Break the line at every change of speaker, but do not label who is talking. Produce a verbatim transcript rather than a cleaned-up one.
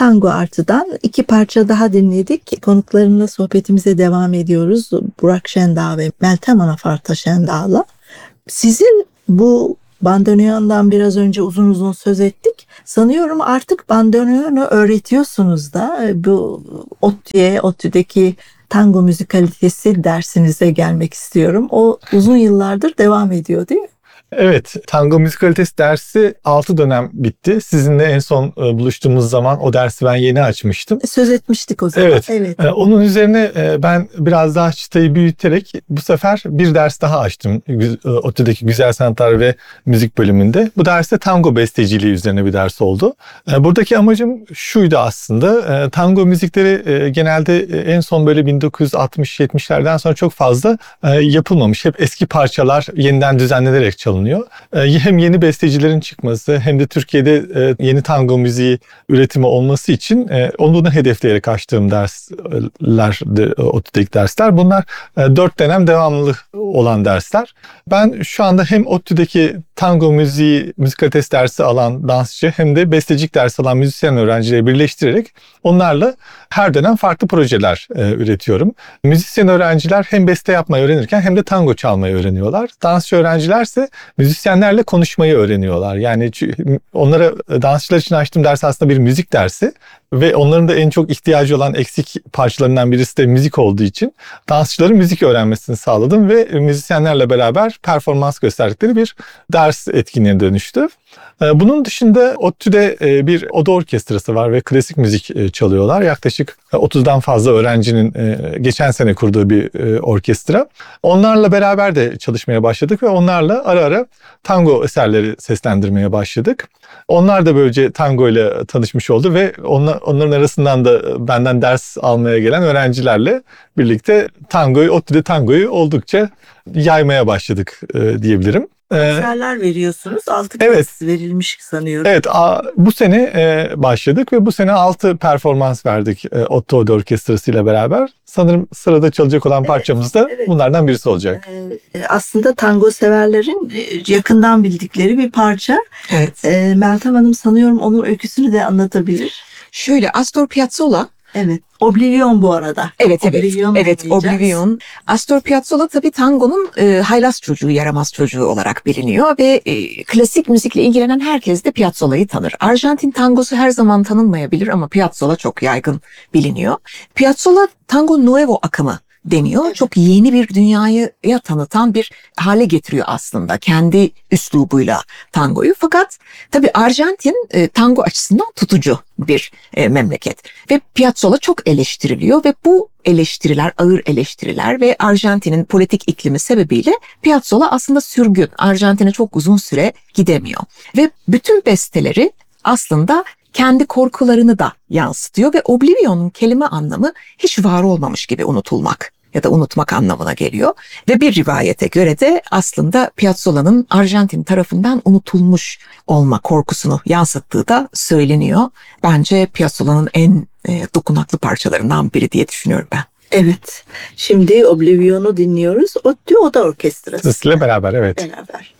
Tango Artı'dan iki parça daha dinledik. Konuklarımla sohbetimize devam ediyoruz. Burak Şendağ ve Meltem Anafarta Şendağ'la. Sizin bu bandoneondan biraz önce uzun uzun söz ettik. Sanıyorum artık bandoneonu öğretiyorsunuz da. Bu ODTÜ'ye, ODTÜ'deki tango müzikalitesi dersinize gelmek istiyorum. O uzun yıllardır devam ediyor değil mi?
Evet, tango müzikalitesi dersi altı dönem bitti. Sizinle en son buluştuğumuz zaman o dersi ben yeni açmıştım.
Söz etmiştik o zaman.
Evet,
evet.
Onun üzerine ben biraz daha çıtayı büyüterek bu sefer bir ders daha açtım. ODTÜ'deki Güzel Sanatlar ve Müzik bölümünde. Bu derste tango besteciliği üzerine bir ders oldu. Buradaki amacım şuydu aslında. Tango müzikleri genelde en son böyle bin dokuz yüz altmış yetmişlerden sonra çok fazla yapılmamış. Hep eski parçalar yeniden düzenlenerek çalınıyor. Hem yeni bestecilerin çıkması hem de Türkiye'de yeni tango müziği üretimi olması için onu hedefleyerek açtığım dersler, ODTÜ'deki dersler. Bunlar dört dönem devamlı olan dersler. Ben şu anda hem ODTÜ'deki tango müziği, müzikalitesi dersi alan dansçı hem de bestecilik dersi alan müzisyen öğrencileri birleştirerek onlarla her dönem farklı projeler e, üretiyorum. Müzisyen öğrenciler hem beste yapmayı öğrenirken hem de tango çalmayı öğreniyorlar. Dansçı öğrencilerse müzisyenlerle konuşmayı öğreniyorlar. Yani onlara, dansçılar için açtığım ders aslında bir müzik dersi ve onların da en çok ihtiyacı olan eksik parçalarından birisi de müzik olduğu için dansçıların müzik öğrenmesini sağladım ve müzisyenlerle beraber performans gösterdikleri bir ders etkinliğine dönüştü. Bunun dışında ODTÜ'de bir oda orkestrası var ve klasik müzik çalıyorlar. Yaklaşık otuzdan fazla öğrencinin geçen sene kurduğu bir orkestra. Onlarla beraber de çalışmaya başladık ve onlarla ara ara tango eserleri seslendirmeye başladık. Onlar da böylece tango ile tanışmış oldu ve onların arasından da benden ders almaya gelen öğrencilerle birlikte tangoyu, ODTÜ'de tangoyu oldukça yaymaya başladık diyebilirim.
Konserler veriyorsunuz. altı
evet.
kez verilmiş sanıyorum.
Evet, bu sene başladık ve bu sene altı performans verdik ODTÜ Orkestrası ile beraber. Sanırım sırada çalacak olan evet, parçamız da evet. bunlardan birisi olacak.
Aslında tango severlerin yakından bildikleri bir parça.
Evet.
Meltem Hanım sanıyorum onun öyküsünü de anlatabilir.
Şöyle, Astor Piazzolla.
Evet. Oblivion bu arada.
Evet, evet.
Oblivion
evet, Oblivion. Astor Piazzolla tabii tangonun e, haylaz çocuğu, yaramaz çocuğu olarak biliniyor ve e, klasik müzikle ilgilenen herkes de Piazzolla'yı tanır. Arjantin tangosu her zaman tanınmayabilir ama Piazzolla çok yaygın biliniyor. Piazzolla Tango Nuevo akımı deniyor. Evet. Çok yeni bir dünyayı ya tanıtan bir hale getiriyor aslında kendi üslubuyla tangoyu. Fakat tabii Arjantin e, tango açısından tutucu bir e, memleket ve Piazzolla çok eleştiriliyor ve bu eleştiriler, ağır eleştiriler ve Arjantin'in politik iklimi sebebiyle Piazzolla aslında sürgün. Arjantin'e çok uzun süre gidemiyor ve bütün besteleri aslında kendi korkularını da yansıtıyor ve Oblivion'un kelime anlamı hiç var olmamış gibi unutulmak ya da unutmak anlamına geliyor. Ve bir rivayete göre de aslında Piazzolla'nın Arjantin tarafından unutulmuş olma korkusunu yansıttığı da söyleniyor. Bence Piazzolla'nın en e, dokunaklı parçalarından biri diye düşünüyorum ben.
Evet. Şimdi Oblivion'u dinliyoruz. ODTÜ Oda Orkestrası.
Sizle beraber, evet.
Beraber.